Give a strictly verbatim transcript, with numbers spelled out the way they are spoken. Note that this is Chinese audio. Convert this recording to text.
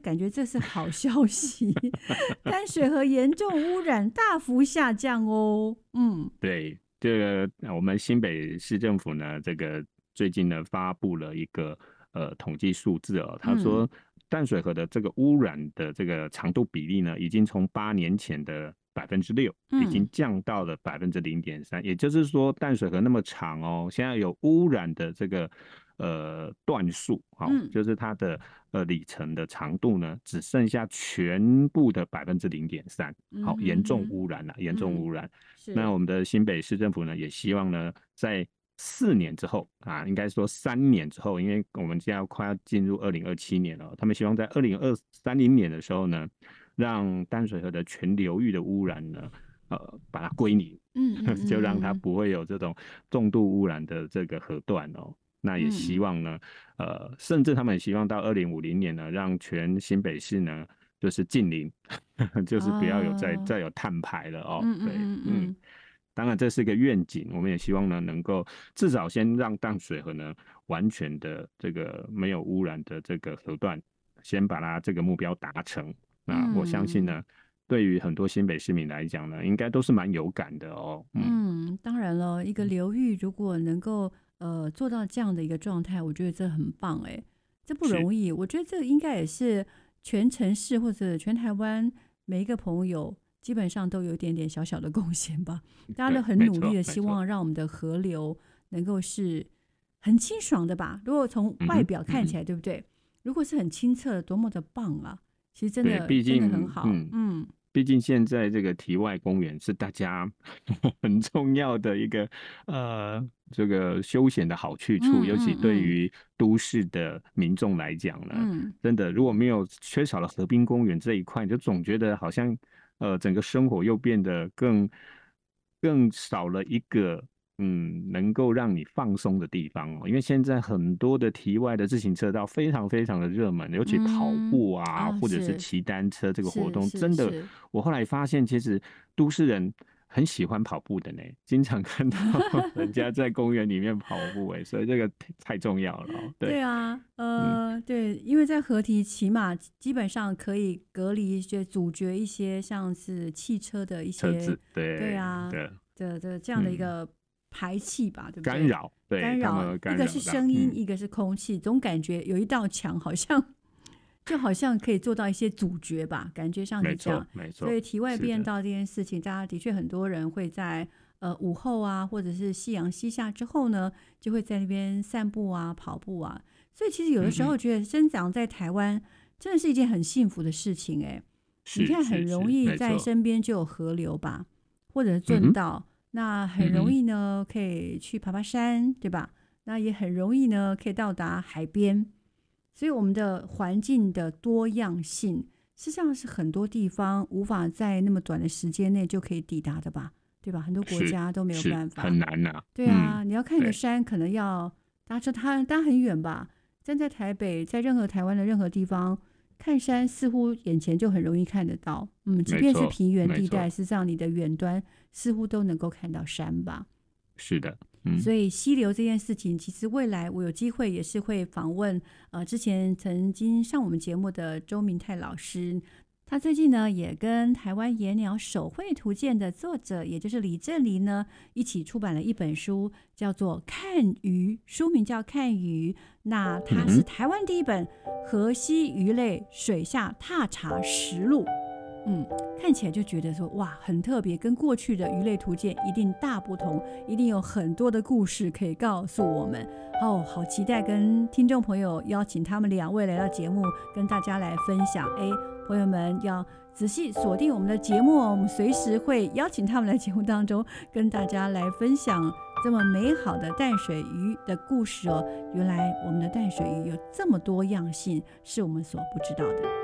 感觉这是好消息，淡水河严重污染大幅下降哦。嗯， 对，这个我们新北市政府呢，这个最近呢发布了一个呃统计数字哦，他说淡水河的这个污染的这个长度比例呢，已经从八年前的百分之六，已经降到了百分之零点三，也就是说淡水河那么长哦，现在有污染的这个呃段数，好、哦，就是它的呃里程的长度呢，只剩下全部的百分之零点三，好，严重污染了、啊，严重污染。嗯、那我们的新北市政府呢，也希望呢，在四年之后啊，应该说三年之后，因为我们现在快要进入二零二七年了，他们希望在二零三零年的时候呢，让淡水河的全流域的污染呢，呃，把它归零，嗯嗯嗯就让它不会有这种重度污染的这个河段哦。那也希望呢，嗯、呃，甚至他们也希望到二零五零年呢，让全新北市呢就是净零，就是不要有再、哦、再有碳排了哦。嗯对，嗯 嗯, 嗯。当然这是一个愿景，我们也希望呢，能够至少先让淡水河呢完全的这个没有污染的这个河段，先把它这个目标达成。那我相信呢，对于很多新北市民来讲呢，应该都是蛮有感的哦。 嗯, 嗯，当然了，一个流域如果能够呃做到这样的一个状态，我觉得这很棒哎，这不容易。我觉得这应该也是全城市或者全台湾每一个朋友。基本上都有一点点小小的贡献吧，大家都很努力的希望让我们的河流能够是很清爽的吧。如果从外表看起来，嗯、对不对？如果是很清澈的，多么的棒啊！其实真的真的很好。嗯嗯， 毕竟现在这个堤外公园是大家很重要的一个呃这个休闲的好去处，嗯、尤其对于都市的民众来讲呢，嗯、真的如果没有缺少了河滨公园这一块，就总觉得好像。呃，整个生活又变得更更少了一个嗯，能够让你放松的地方哦。因为现在很多的堤外的自行车道非常非常的热门，尤其跑步啊，嗯、啊或者是骑单车这个活动，真的，我后来发现其实都市人很喜欢跑步的呢，经常看到人家在公园里面跑步哎，所以这个太重要了、哦。对, 对啊，呃、嗯，对，因为在河堤起码基本上可以隔离一些、阻绝一些像是汽车的一些车子，对对啊的的这样的一个排气吧，嗯、对不对？ 干扰，对， 干扰， 干扰一个是声音， 嗯、 一个是空气，总感觉有一道墙好像。就好像可以做到一些阻绝吧，感觉上是这样。 没错， 所以堤外变道这件事情，大家的确很多人会在呃午后啊，或者是夕阳西下之后呢，就会在那边散步啊、跑步啊。所以其实有的时候觉得生长在台湾真的是一件很幸福的事情哎、欸。你看很容易在身边就有河流吧，或者圳道，嗯、那很容易呢可以去爬爬山，对吧？那也很容易呢可以到达海边。所以我们的环境的多样性实际上是很多地方无法在那么短的时间内就可以抵达的吧，对吧？很多国家都没有办法， 很难啊。 对啊，嗯、你要看一个山可能要搭车它搭很远吧，站在台北，在任何台湾的任何地方看山似乎眼前就很容易看得到，嗯，即便是平原地带，事实上你的远端似乎都能够看到山吧。 是的。 所以溪流这件事情，其实未来我有机会也是会访问，呃，之前曾经上我们节目的周明泰老师，他最近呢也跟台湾野鸟手绘图鉴的作者，也就是李正黎呢，一起出版了一本书，叫做《看鱼》，书名叫《看鱼》，那它是台湾第一本河溪鱼类水下踏查实录。嗯，看起来就觉得说哇，很特别，跟过去的鱼类图鉴一定大不同，一定有很多的故事可以告诉我们。哦，好期待跟听众朋友邀请他们两位来到节目，跟大家来分享。哎，朋友们要仔细锁定我们的节目哦，我们随时会邀请他们来节目当中跟大家来分享这么美好的淡水鱼的故事哦。原来我们的淡水鱼有这么多样性，是我们所不知道的。